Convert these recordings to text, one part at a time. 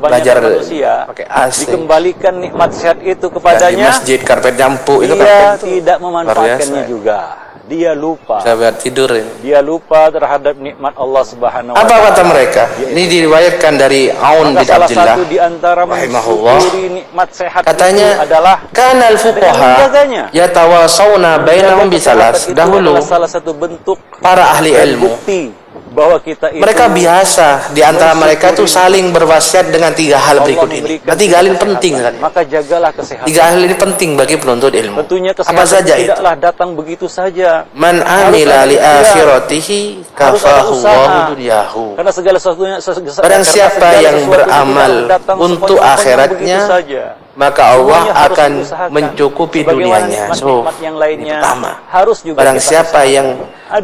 belajar manusia pakai AC, dikembalikan nikmat sehat itu di kepadanya, masjid karpet jampu itu dia kan tidak memanfaatkannya juga. Dia lupa. bisa buat tidur ini. Dia lupa terhadap nikmat Allah Subhanahu wa Apa Ta'ala. kata mereka? Ini diriwayatkan dari Aun bin Maka salah Abdullah satu di antara rahimahullah, mensyukuri nikmat sehat katanya, itu adalah kanal fuqaha menjaganya. yatawasawna bainahum bisalas. Dahulu salah satu bentuk para ahli dan ilmu, bukti bahwa kita itu mereka biasa di antara mereka itu saling berwasiat dengan 3 hal berikut ini. Nah, 3 hal ini penting kan? Maka jagalah kesehatan. 3 hal ini penting bagi penuntut ilmu. Tentunya kesehatan apa saja itu? tidaklah datang begitu saja. Man amila li akhiratihi kafahu Allahu dunyahu. Karena segala sesuatunya Barang siapa yang beramal untuk akhiratnya, maka Allah akan mencukupi dunianya. So, yang lainnya pertama, harus juga barang siapa yang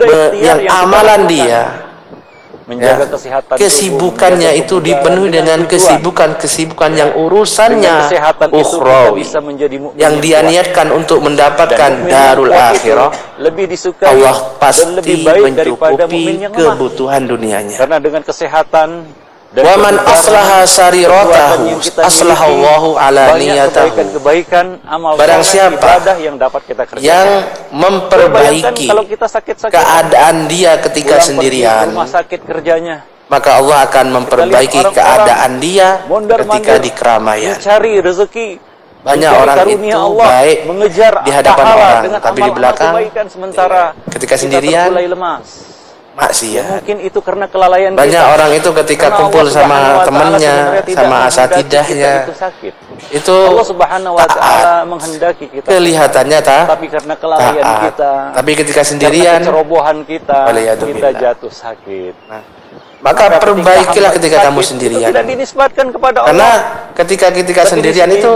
amalan dia, menjaga kesehatan kesibukannya itu dipenuhi dengan kesibukan yang urusannya ukhrawi, yang dia niatkan untuk mendapatkan darul akhirah, Allah pasti mencukupi kebutuhan dunianya. Karena dengan kesehatan wa man aslaha sariratahu aslahallahu ala niyatahu. Barang siapa yang memperbaiki keadaan dia ketika sendirian, maka Allah akan memperbaiki keadaan dia ketika di keramaian. Banyak orang itu baik di hadapan orang, tapi di belakang ketika sendirian maksiat. Mungkin itu karena kelalaian banyak kita. Orang itu ketika kumpul sama temannya, sama asatidahnya, itu Allah Subhanahu wa Ta'ala menghendaki kita, kelihatannya tapi karena kelalaian kita, tapi ketika sendirian, kecerobohan kita jatuh sakit. Nah, maka perbaikilah ketika kamu sendirian. Tidak dinisbatkan kepada Allah. Karena ketika sendirian itu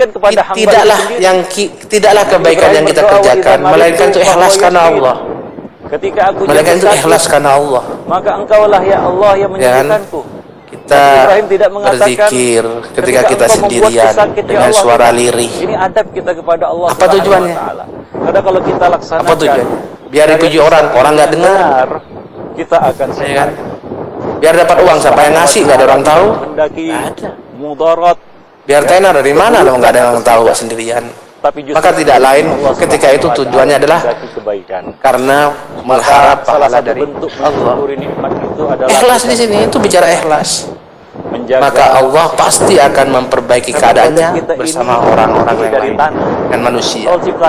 tidaklah kebaikan yang kita kerjakan, melainkan itu ikhlas karena Allah. Ketika aku mereka itu ikhlas karena Allah, maka engkaulah ya Allah yang menyembuhkanku. Kita berzikir ketika kita sendirian dengan suara lirih. Ini adab kita kepada Allah. Apa tujuannya? Karena kalau kita laksanakan, apa tujuannya? Biar dipuji orang nggak dengar, kita akan kan? Biar dapat uang, siapa yang ngasih nggak ada orang tahu. Ada mudarat. Biar tenar dari mana kalau nggak ada orang tahu sendirian. Maka tidak lain ketika itu tujuannya adalah karena mengharap pahala dari Allah. Ikhlas di sini itu bicara ikhlas. Maka Allah pasti akan memperbaiki keadaannya bersama orang-orang yang lain dan manusia.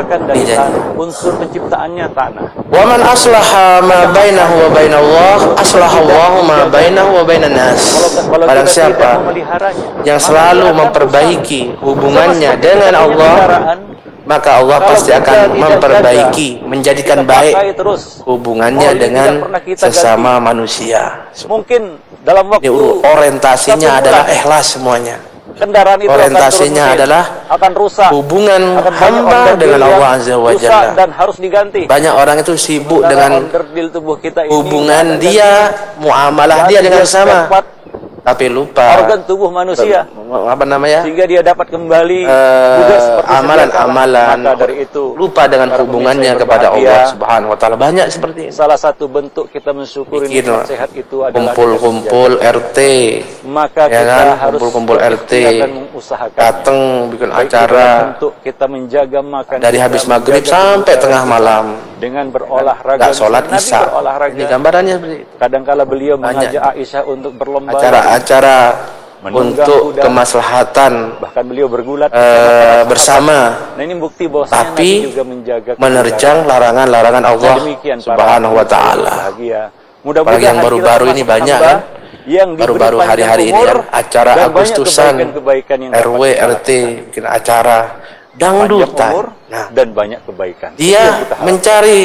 Unsur penciptaannya tanah. Wa man aslaha ma bainahu wa bainallah aslahallahu ma bainahu wa bainan nas. Barang siapa yang selalu memperbaiki hubungannya dengan Allah, maka Allah pasti akan memperbaiki, menjadikan baik hubungannya dengan sesama manusia. Mungkin dalam waktu orientasinya adalah ikhlas semuanya. Kendaraan itu orientasinya adalah akan rusak, hubungan hamba dengan Allah Azza wa Jalla, dan harus diganti. Banyak orang itu sibuk dengan hubungan dia, muamalah dia dengan sama, tapi lupa organ tubuh manusia, apa namanya, sehingga dia dapat kembali amalan-amalan. Maka dari itu lupa dengan hubungannya kepada Allah Subhanahu wa Ta'ala. Banyak seperti ini. Salah satu bentuk kita mensyukuri nikmat sehat itu adalah kumpul-kumpul RT. Maka ya kita harus kumpul-kumpul RT, datang bikin acara untuk kita menjaga makan dari habis maghrib sampai tengah malam dengan berolahraga. Nggak sholat isya. Ini gambarannya seperti itu. Kadang-kala beliau mengajak Aisyah untuk berlomba, acara untuk kemaslahatan, bahkan beliau bergulat bersama. Nah, ini bukti bahwa tapi juga menjaga menerjang larangan-larangan Allah Subhanahu wa Ta'ala. Apalagi yang baru-baru ini banyak kan, yang baru-baru hari-hari ini kan acara Agustusan, RW RT bikin acara dangdutan, dan banyak kebaikan. Dia mencari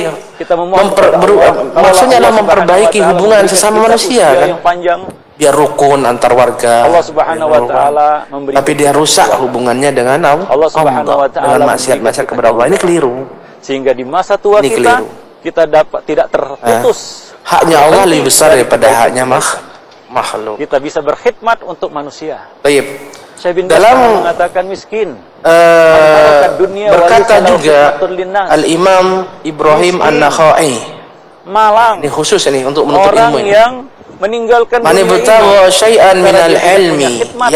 maksudnya adalah memperbaiki hubungan sesama manusia kan, biar rukun antar warga. Allah Subhanahu wa Ta'ala memberi, tapi dia rusak hubungannya dengan Allah Subhanahu wa Ta'ala dengan maksiat kepada Allah. Ini keliru. Sehingga di masa tua kita dapat tidak terputus. Haknya Allah lebih besar daripada haknya makhluk. Kita bisa berkhidmat untuk manusia. Baik. Dalam mengatakan miskin, berkata juga Al-Imam Ibrahim An-Nakhai, malang. Ini khusus ini untuk menuntut ilmu ini. Yang meninggalkan man ibtagha syai'an minal ilmi